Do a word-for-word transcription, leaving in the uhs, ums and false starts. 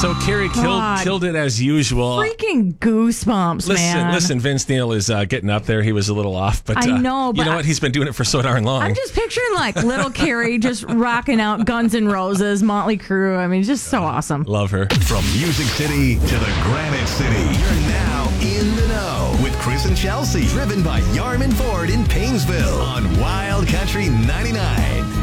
So Carrie killed God. killed it as usual. Freaking goosebumps, Listen, man. listen. Vince Neil is uh, getting up there. He was a little off, but I uh, know, you but know what? He's been doing it for so darn long. I'm just picturing like little Carrie just rocking out Guns N' Roses, Motley Crue. I mean, just so awesome. Love her. From Music City to the Granite City, you're now in the know with Chris and Chelsea. Driven by Yarman Ford in Painesville on Wild Country ninety-nine.